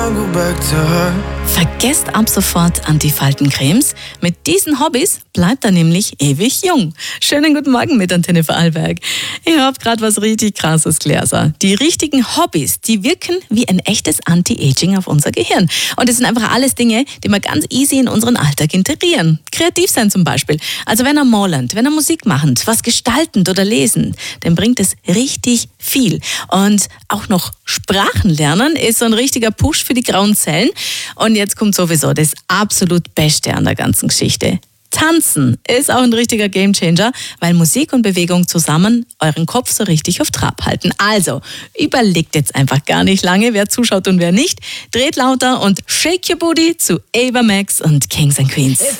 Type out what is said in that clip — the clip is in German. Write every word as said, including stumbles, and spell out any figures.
Vergesst ab sofort Antifaltencremes. Mit diesen Hobbys bleibt er nämlich ewig jung. Schönen guten Morgen mit Antenne Vorarlberg. Ihr habt gerade was richtig Krasses gelesen. Die richtigen Hobbys, die wirken wie ein echtes Anti-Aging auf unser Gehirn. Und es sind einfach alles Dinge, die wir ganz easy in unseren Alltag integrieren. Kreativ sein zum Beispiel. Also wenn er malend, wenn er Musik machend, was gestaltend oder lesen, dann bringt es richtig viel. Und auch noch Sprachen lernen ist so ein richtiger Push für die grauen Zellen. Und jetzt kommt sowieso das absolut Beste an der ganzen Geschichte. Tanzen ist auch ein richtiger Gamechanger, weil Musik und Bewegung zusammen euren Kopf so richtig auf Trab halten. Also, überlegt jetzt einfach gar nicht lange, wer zuschaut und wer nicht. Dreht lauter und shake your booty zu Ava Max und Kings and Queens.